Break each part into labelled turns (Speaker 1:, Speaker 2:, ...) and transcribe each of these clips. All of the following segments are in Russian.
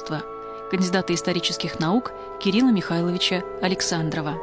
Speaker 1: искусства, кандидата исторических наук Кирилла Михайловича Александрова.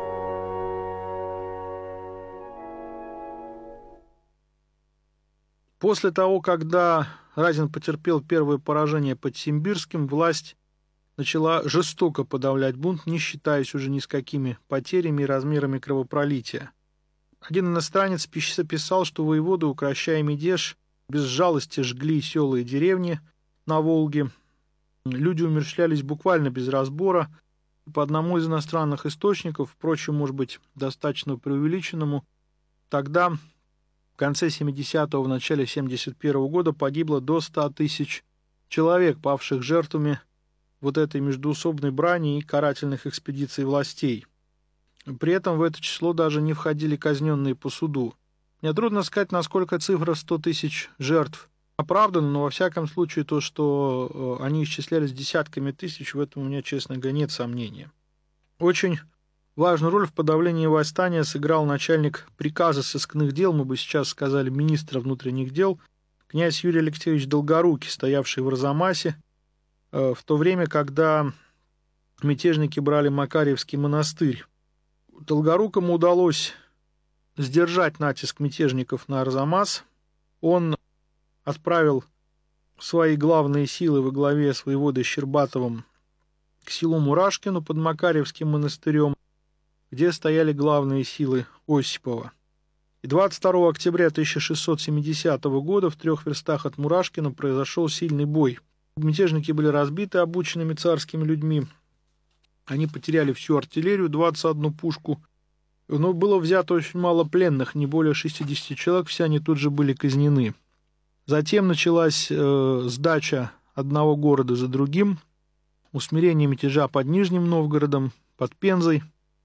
Speaker 2: После того, когда Разин потерпел первое поражение под Симбирским, власть начала жестоко подавлять бунт, не считаясь уже ни с какими потерями и размерами кровопролития. Один иностранец писал, что воеводы, укрощая мятеж, без жалости жгли села и деревни на Волге. Люди умерщвлялись буквально без разбора. И по одному из иностранных источников, впрочем, может быть, достаточно преувеличенному, тогда, в конце 70-го, в начале 71-го года, погибло до 100 тысяч человек, павших жертвами вот этой междоусобной брани и карательных экспедиций властей. При этом в это число даже не входили казненные по суду. Мне трудно сказать, насколько цифра 100 тысяч жертв оправдана, но во всяком случае то, что они исчислялись десятками тысяч, в этом у меня, честно говоря, нет сомнения. Очень важную роль в подавлении восстания сыграл начальник приказа сыскных дел, мы бы сейчас сказали министра внутренних дел, князь Юрий Алексеевич Долгорукий, стоявший в Арзамасе, в то время, когда мятежники брали Макарьевский монастырь. Долгорукому удалось сдержать натиск мятежников на Арзамас. Он отправил свои главные силы во главе с воеводой Щербатовым к селу Мурашкину под Макарьевским монастырем, где стояли главные силы Осипова. И 22 октября 1670 года в 3 верстах от Мурашкина произошел сильный бой. Мятежники были разбиты обученными царскими людьми. Они потеряли всю артиллерию, 21 пушку. Но было взято очень мало пленных, не более 60 человек, все они тут же были казнены. Затем началась сдача одного города за другим, усмирение мятежа под Нижним Новгородом, под Пензой.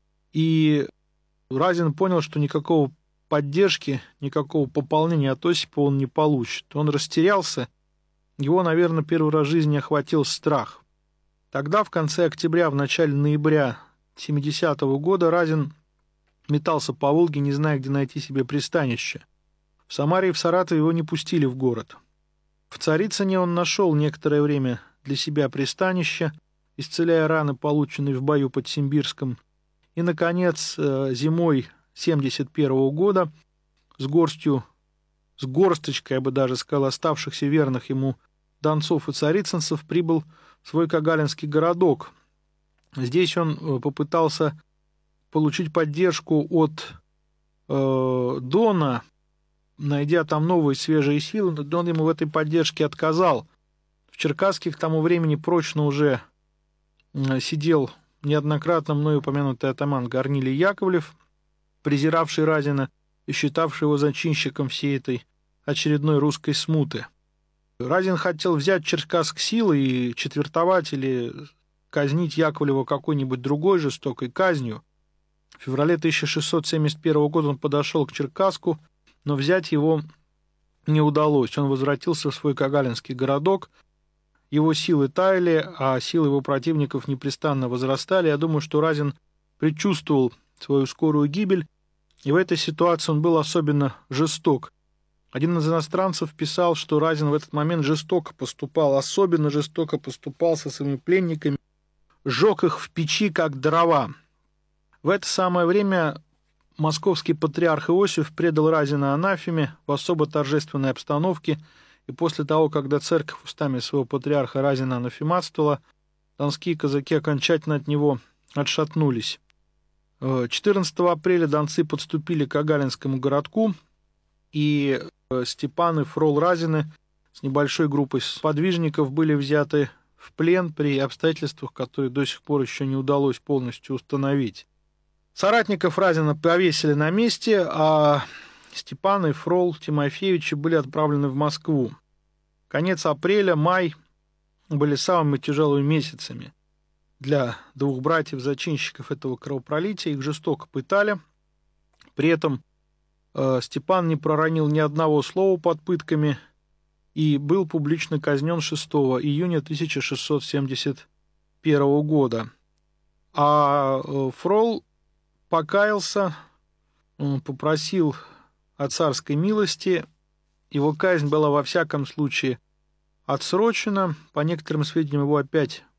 Speaker 2: И Разин понял, что никакого поддержки, никакого пополнения от Осипа он не получит. Он растерялся. Его, наверное, первый раз в жизни охватил страх. Тогда, в конце октября, в начале ноября 70-го года, Разин метался по Волге, не зная, где найти себе пристанище. В Самаре и в Саратове его не пустили в город. В Царицыне он нашел некоторое время для себя пристанище, исцеляя раны, полученные в бою под Симбирском. И, наконец, зимой 71-го года с горсточкой, я бы даже сказал, оставшихся верных ему донцов и царицынцев прибыл в свой Когалинский городок. Здесь он попытался получить поддержку от Дона, найдя там новые свежие силы, но Дон ему в этой поддержке отказал. В Черкасских к тому времени прочно уже сидел неоднократно мною упомянутый атаман Корнилий Яковлев, презиравший Разина и считавший его зачинщиком всей этой очередной русской смуты. Разин хотел взять Черкасск силой и четвертовать или казнить Яковлева какой-нибудь другой жестокой казнью. В феврале 1671 года он подошел к Черкасску, но взять его не удалось. Он возвратился в свой Когалинский городок. Его силы таяли, а силы его противников непрестанно возрастали. Я думаю, что Разин предчувствовал свою скорую гибель, и в этой ситуации он был особенно жесток. Один из иностранцев писал, что Разин в этот момент жестоко поступал, особенно жестоко поступал со своими пленниками, сжег их в печи, как дрова. В это самое время московский патриарх Иосиф предал Разина анафеме в особо торжественной обстановке, и после того, когда церковь устами своего патриарха Разина анафематствовала, донские казаки окончательно от него отшатнулись. 14 апреля донцы подступили к Когалинскому городку, и Степан и Фрол Разины с небольшой группой сподвижников были взяты в плен при обстоятельствах, которые до сих пор еще не удалось полностью установить. Соратников Разина повесили на месте, а Степан и Фрол Тимофеевичи были отправлены в Москву. Конец апреля, май были самыми тяжелыми месяцами для двух братьев-зачинщиков этого кровопролития. Их жестоко пытали. При этом Степан не проронил ни одного слова под пытками и был публично казнен 6 июня 1671 года. А Фрол покаялся, попросил о царской милости. Его казнь была во всяком случае отсрочена. По некоторым сведениям, его опять